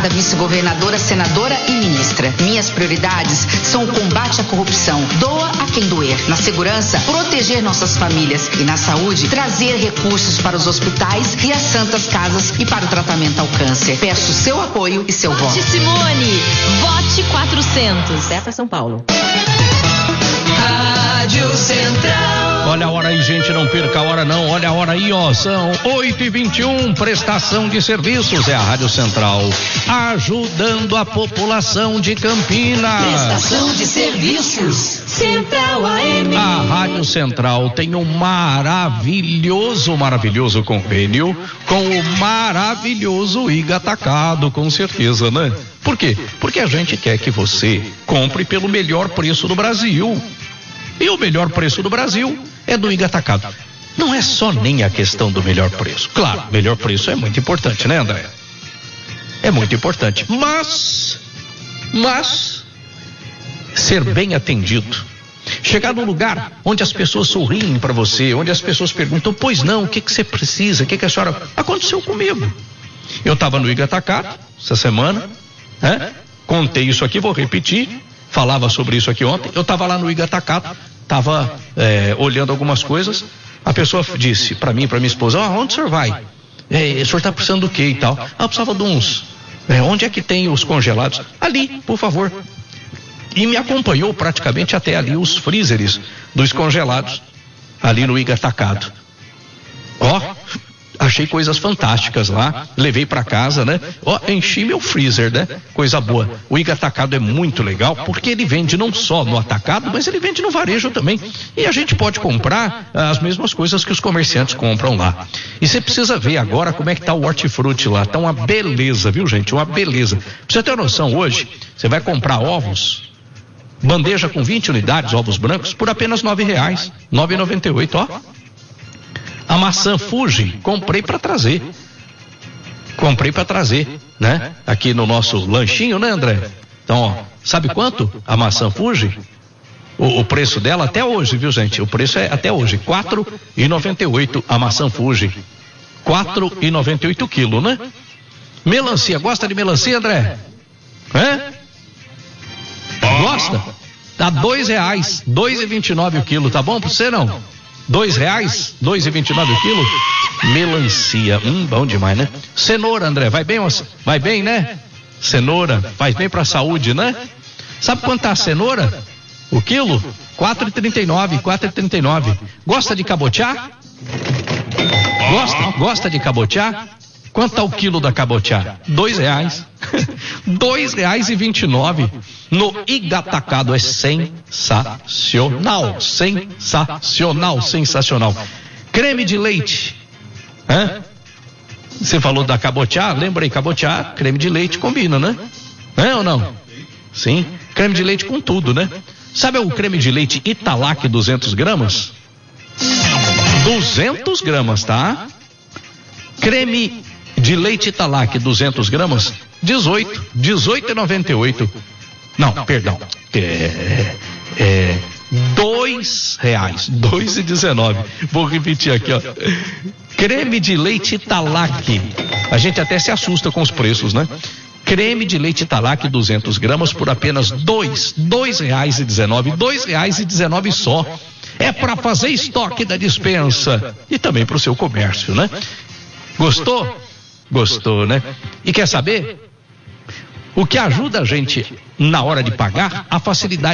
deputada, vice-governadora, senadora e ministra. Minhas prioridades são o combate à corrupção, doa a quem doer. Na segurança, proteger nossas famílias. E na saúde, trazer recursos para os hospitais e as santas casas e para o tratamento ao câncer. Peço seu apoio e seu voto. Vote Simone, vote 400. É para São Paulo. Rádio Central. Olha a hora aí, gente, não perca a hora não, olha a hora aí, ó, são 8h21, prestação de serviços, é a Rádio Central, ajudando a população de Campinas. Prestação de serviços, Central AM. A Rádio Central tem um maravilhoso convênio com o maravilhoso IGA Atacado, com certeza, né? Por quê? Porque a gente quer que você compre pelo melhor preço do Brasil. E o melhor preço do Brasil é do IGA Atacado. Não é só nem a questão do melhor preço. Claro, melhor preço é muito importante, né, André? É muito importante. Mas ser bem atendido. Chegar num lugar onde as pessoas sorriem para você, onde as pessoas perguntam, pois não, o que você precisa, o que a senhora... Aconteceu comigo. Eu estava no IGA Atacado essa semana, contei isso aqui, vou repetir. Falava sobre isso aqui ontem. Eu estava lá no IGA Atacado, estava olhando algumas coisas. A pessoa disse para mim, para minha esposa: onde o senhor vai? O senhor está precisando do quê e tal? Eu precisava de uns. Onde é que tem os congelados? Ali, por favor. E me acompanhou praticamente até ali os freezers dos congelados, ali no IGA Atacado. Achei coisas fantásticas lá, levei para casa, né? Enchi meu freezer, né? Coisa boa. O IGA Atacado é muito legal porque ele vende não só no atacado, mas ele vende no varejo também. E a gente pode comprar as mesmas coisas que os comerciantes compram lá. E você precisa ver agora como é que tá o hortifruti lá. Tá uma beleza, viu, gente? Uma beleza. Pra você ter noção, hoje, você vai comprar ovos, bandeja com 20 unidades, ovos brancos, por apenas R$9, R$ 9,98, A maçã Fuji, comprei para trazer, né? Aqui no nosso lanchinho, né, André? Então, sabe quanto a maçã Fuji? O preço dela até hoje, viu, gente? O preço é até hoje, R$ 4,98 a maçã Fuji. R$ 4,98 quilo, né? Melancia, gosta de melancia, André? Gosta? Tá R$ 2,00, 2,29 o quilo, tá bom pra você não? R$2, 2,29 o quilo. Melancia, bom demais, né? Cenoura, André, vai bem, né? Cenoura, faz bem pra saúde, né? Sabe quanto tá a cenoura? O quilo? R$4,39. Gosta de cabotiá? Gosta de cabotiá? Quanto tá o quilo da cabotiá? R$2. R$2,29. No IGA Atacado é sensacional. Sensacional. Creme de leite. Você falou da cabotiá? Lembrei, cabotiá, creme de leite combina, né? Ou não? Sim. Creme de leite com tudo, né? Sabe o creme de leite Italac 200 gramas? 200 gramas, tá? Creme de leite Italac 200 gramas, R$18,98. Não, perdão. R$2,19. Vou repetir aqui, Creme de leite Italac. A gente até se assusta com os preços, né? Creme de leite Italac 200 gramas por apenas R$2,19. R$2,19 só. É para fazer estoque da dispensa e também para o seu comércio, né? Gostou? Gostou, né? E quer saber? O que ajuda a gente na hora de pagar? A facilidade